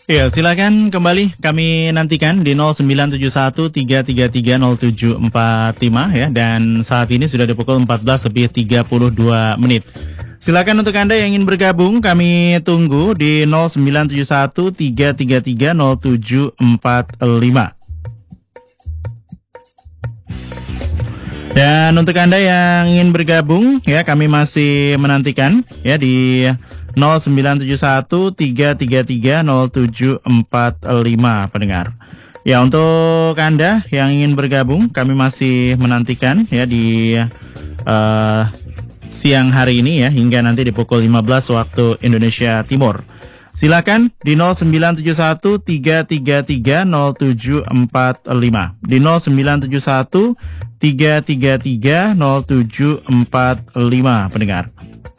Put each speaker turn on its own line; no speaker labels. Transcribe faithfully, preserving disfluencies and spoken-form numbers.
Ya, silakan kembali kami nantikan di nol sembilan tujuh satu tiga tiga tiga nol tujuh empat lima ya, dan saat ini sudah di pukul empat belas lebih tiga puluh dua menit. Silakan untuk Anda yang ingin bergabung, kami tunggu di nol sembilan tujuh satu tiga tiga tiga nol tujuh empat lima. Dan untuk Anda yang ingin bergabung ya, kami masih menantikan ya di nol sembilan tujuh satu tiga tiga tiga nol tujuh empat lima pendengar. Ya, untuk Anda yang ingin bergabung, kami masih menantikan ya di uh, siang hari ini ya, hingga nanti di pukul lima belas waktu Indonesia Timur. Silakan di nol sembilan tujuh satu tiga tiga tiga nol tujuh empat lima, di nol sembilan tujuh satu tiga tiga tiga nol tujuh empat lima pendengar.